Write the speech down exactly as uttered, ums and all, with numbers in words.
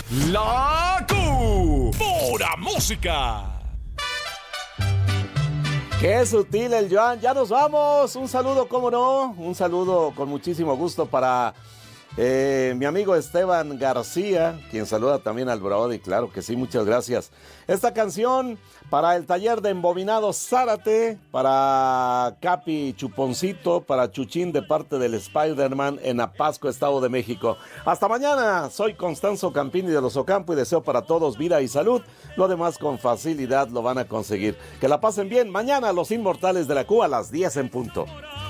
La Q. Pura música. Qué sutil el Joan. Ya nos vamos. Un saludo, cómo no. Un saludo con muchísimo gusto para eh, mi amigo Esteban García, quien saluda también al Brody. Claro que sí, muchas gracias. Esta canción para el taller de embobinado Zárate, para Capi Chuponcito, para Chuchín de parte del Spider-Man en Apasco, Estado de México. Hasta mañana. Soy Constanzo Campini de Los Ocampo y deseo para todos vida y salud. Lo demás con facilidad lo van a conseguir. Que la pasen bien. Mañana los Inmortales de la Q a las diez en punto.